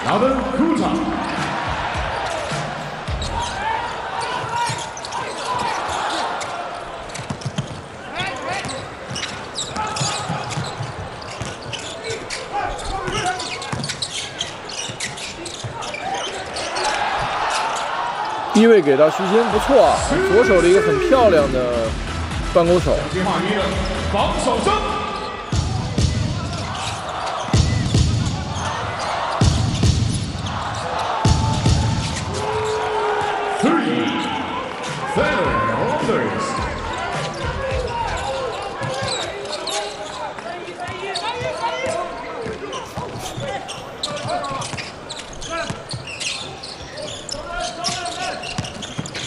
Alvin Kuta。 低位给到徐昕，不错啊，左手的一个很漂亮的半勾手。 计划1的防守胜。